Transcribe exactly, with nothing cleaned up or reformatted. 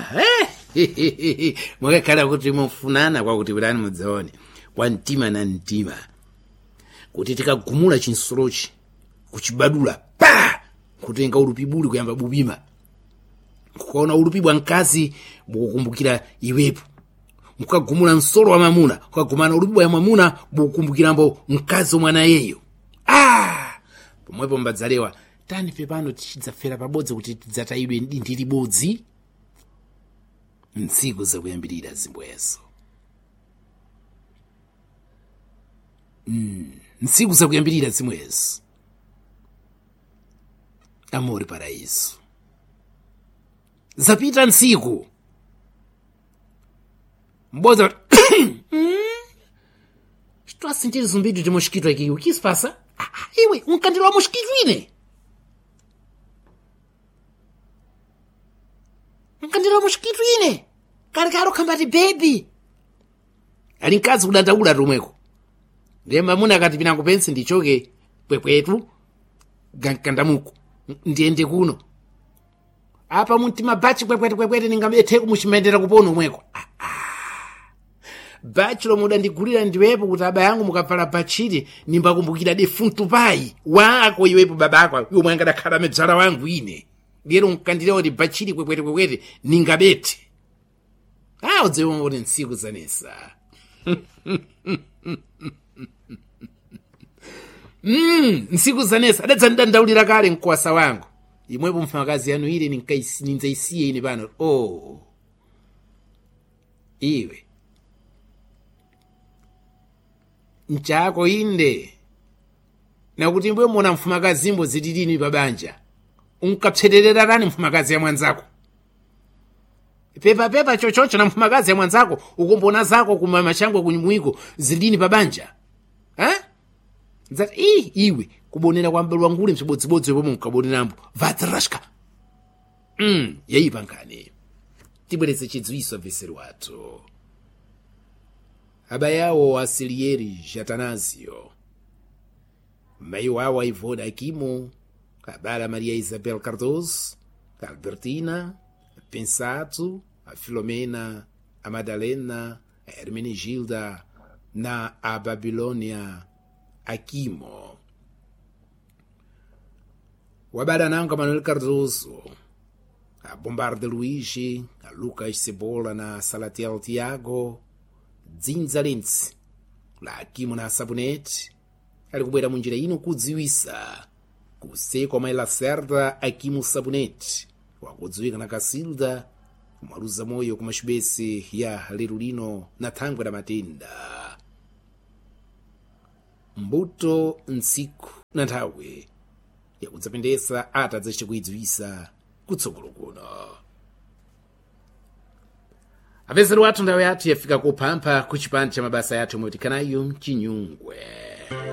eh mwakakhala kuti mufunana kwakuti wirani mudzaone kwa mtima na mtima kuti tikagumula chinsolochi kuchibadula pa kutenga ulupibuli kuyamba bubima kukaona ulupibwa mkazi bukukumbukira iwepo mukagumula nsolo wa mamuna kukagumana ulupibwa ya mamuna bukukumbukirambo mkazi omwana yeyo ah pomwepo mbadzalewa tani pepano tichidzafera pabodzi kuti tidzatayidwe ndi libodzi ntsiku zakuyambirira zimbwezo mm ntsiku zakuyambirira zimwezo amor paraíso zapita ntsiku mboza estou a sentir zumbido de mosquito aqui, o que se passa? Ah, iwe unkandira mosquito ine unkandira mosquito ine kari karo kambati baby ali nkazi kudandaula tomweko ndiye mamuna akati pinango pensi ndichoke kwekwetu gankandamuko ndiende kuno apa muntima bachi kwekwetu kwekwetu ningamete kumuchimendera kupono mweko ah, ah. bachi lomuda ndigulira ndiwepo kuti aba yangu mukapala bachiti nimbakumbukira defuntu pai wako iwepo babako yomwe angadakhala medzala wangu ine ndiyero unkandira kuti bachiti kwekwetu kwekwetu ningabete ah udziwe ngoti ntsiku zanesa Mm, nsiku zanesa adadzandandaulira kale mkwasa wangu imwepo mfanyakazi yanu ile ninzaisiye ine pano oh iwe nchako inde nakuti mbwe mona mfumakazi mbo zititini pabanja unkapseterera rani mfumakazi ya mwanzako pepa pepa chochocho na mfumakazi ya mwanzako ukombona zako kumama chango kunyumwiko zititini pabanja ha Zat i iwe kubonera kwa mbelwa ngule msibodzibodzi pomwe mukabonera mbo vatrashka mm yaipa nkane tibweretse chidziwiso vesero watu aba yawo Asilieri Jatanazio mai wawa Ivona Akimo abala Maria Isabel Cardoso Albertina Pensato a Filomena a Madalena a Hermenegilda na a Babilônia Akimo wabada nanga Manuel Cardoso a Bombarde Luigi a Lucas Cebola na Salatiel Tiago Dzinzalensi la Akimo na Sabonete ali kubwera munjira ino kudziwisa kuseko mai Lacerda Akimo Sabonete wakudziwika na Kasilda kumaluza moyo kumashibesi ya Lerulino na Thangwe na Matenda mbuto ntsiku na nthawi yakudzapendesa ata zacikuidziwisa kutsogolo kuno apezero athu ndawe athu yafika kuphampha ku chipande cha mabasa yathu motikanayo mchinyungwe